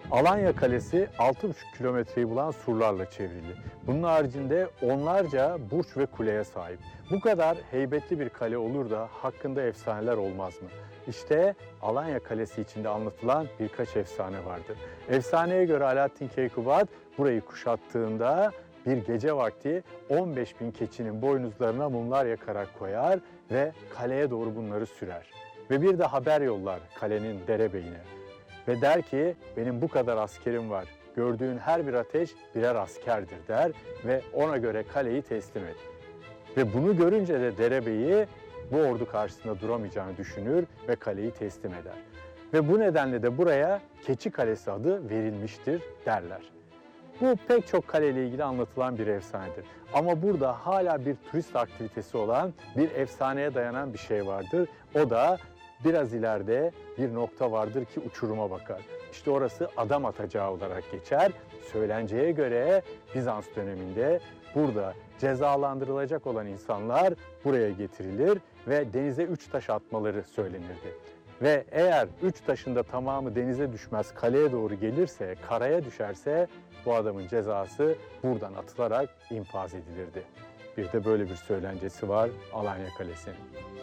Alanya Kalesi 6,5 kilometreyi bulan surlarla çevrili. Bunun haricinde onlarca burç ve kuleye sahip. Bu kadar heybetli bir kale olur da hakkında efsaneler olmaz mı? İşte Alanya Kalesi içinde anlatılan birkaç efsane vardır. Efsaneye göre Alaaddin Keykubat burayı kuşattığında bir gece vakti 15 bin keçinin boynuzlarına mumlar yakarak koyar ve kaleye doğru bunları sürer. Ve bir de haber yollar kalenin derebeyine. Ve der ki benim bu kadar askerim var. Gördüğün her bir ateş birer askerdir der ve ona göre kaleyi teslim et. Ve bunu görünce de derebeyi bu ordu karşısında duramayacağını düşünür ve kaleyi teslim eder. Ve bu nedenle de buraya Keçi Kalesi adı verilmiştir derler. Bu pek çok kaleyle ilgili anlatılan bir efsanedir. Ama burada hala bir turist aktivitesi olan bir efsaneye dayanan bir şey vardır. O da biraz ileride bir nokta vardır ki uçuruma bakar. İşte orası adam atacağı olarak geçer. Söylenceye göre Bizans döneminde burada cezalandırılacak olan insanlar buraya getirilir ve denize 3 taş atmaları söylenirdi. Ve eğer 3 taşın da tamamı denize düşmez, kaleye doğru gelirse, karaya düşerse bu adamın cezası buradan atılarak infaz edilirdi. Bir de böyle bir söylencesi var Alanya Kalesi'nin.